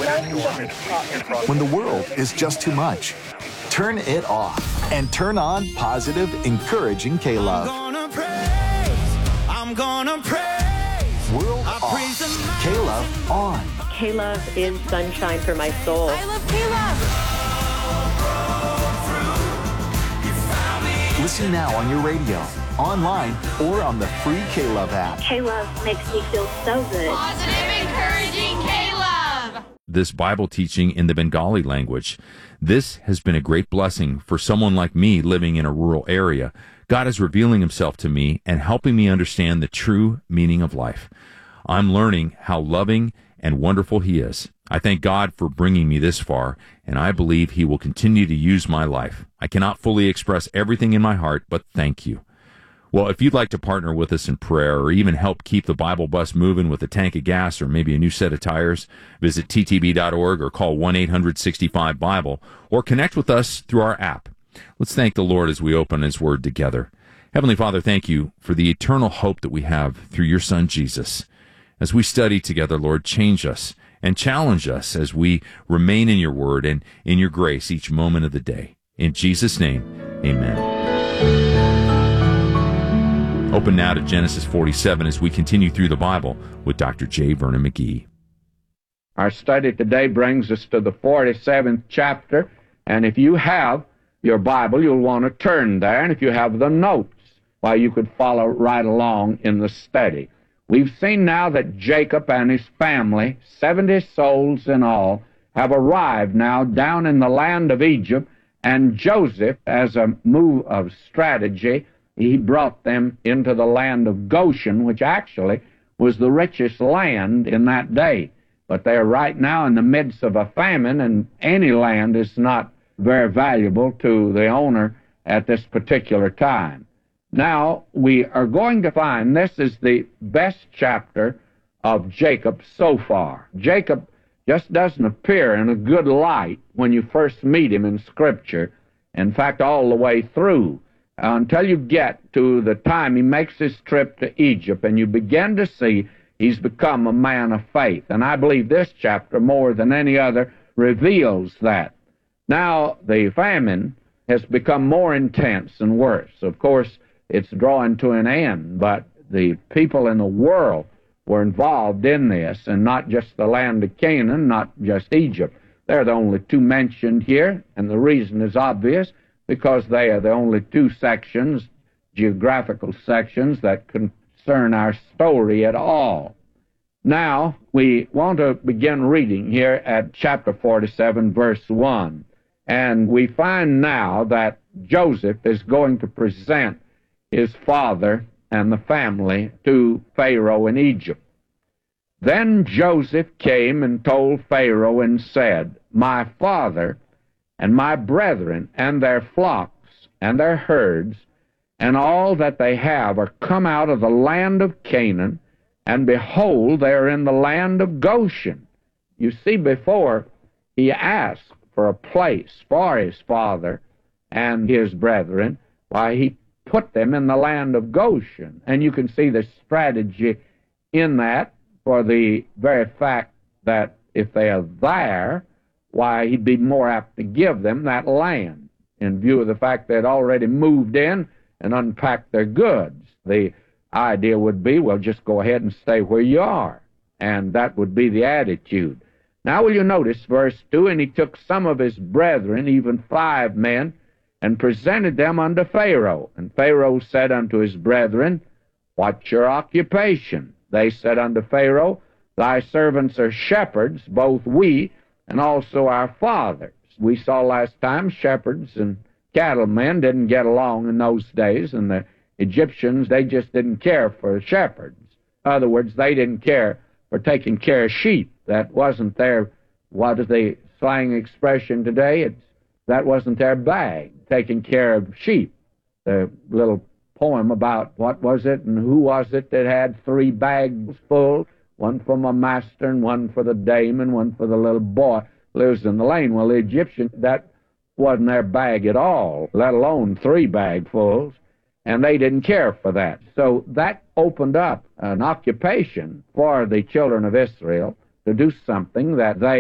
When the world is just too much, turn it off and turn on positive, encouraging K-Love. I'm gonna praise. World off, K-Love on. K-Love is sunshine for my soul. I love K-Love. Listen now on your radio, online, or on the free K-Love app. K-Love makes me feel so good. Positive, encouraging K-Love. This Bible teaching in the Bengali language. This has been a great blessing for someone like me living in a rural area. God is revealing himself to me and helping me understand the true meaning of life. I'm learning how loving and wonderful he is. I thank God for bringing me this far, and I believe he will continue to use my life. I cannot fully express everything in my heart, but thank you. Well, if you'd like to partner with us in prayer or even help keep the Bible bus moving with a tank of gas or maybe a new set of tires, visit ttb.org or call 1-800-65-BIBLE or connect with us through our app. Let's thank the Lord as we open his word together. Heavenly Father, thank you for the eternal hope that we have through your Son, Jesus. As we study together, Lord, change us and challenge us as we remain in your word and in your grace each moment of the day. In Jesus' name, amen. Open now to Genesis 47 as we continue through the Bible with Dr. J. Vernon McGee. Our study today brings us to the 47th chapter, and if you have your Bible, you'll want to turn there, and if you have the notes, why, you could follow right along in the study. We've seen now that Jacob and his family, 70 souls in all, have arrived now down in the land of Egypt, and Joseph, as a move of strategy, he brought them into the land of Goshen, which actually was the richest land in that day. But they're right now in the midst of a famine, and any land is not very valuable to the owner at this particular time. Now, we are going to find this is the best chapter of Jacob so far. Jacob just doesn't appear in a good light when you first meet him in Scripture. In fact, all the way through, until you get to the time he makes his trip to Egypt, and you begin to see he's become a man of faith. And I believe this chapter, more than any other, reveals that. Now, the famine has become more intense and worse. Of course, it's drawing to an end, but the people in the world were involved in this, and not just the land of Canaan, not just Egypt. They're the only two mentioned here, and the reason is obvious, because they are the only two sections, geographical sections, that concern our story at all. Now, we want to begin reading here at chapter 47, verse 1, and we find now that Joseph is going to present his father and the family to Pharaoh in Egypt. Then Joseph came and told Pharaoh and said, My father and my brethren and their flocks and their herds and all that they have are come out of the land of Canaan, and behold, they are in the land of Goshen. You see, before he asked for a place for his father and his brethren, why, he put them in the land of Goshen. And you can see the strategy in that, for the very fact that if they are there, why, he'd be more apt to give them that land, in view of the fact they'd already moved in and unpacked their goods. The idea would be, well, just go ahead and stay where you are. And that would be the attitude. Now will you notice verse 2, And he took some of his brethren, even 5 men, and presented them unto Pharaoh. And Pharaoh said unto his brethren, What's your occupation? They said unto Pharaoh, Thy servants are shepherds, both we and also our fathers. We saw last time shepherds and cattlemen didn't get along in those days, and the Egyptians, they just didn't care for shepherds. In other words, they didn't care for taking care of sheep. That wasn't their, what is the slang expression today? That wasn't their bag, taking care of sheep. The little poem about what was it and who was it that had 3 bags full, one for my master and one for the dame and one for the little boy lives in the lane. Well, the Egyptians, that wasn't their bag at all, let alone 3 bagfuls, and they didn't care for that. So that opened up an occupation for the children of Israel to do something that they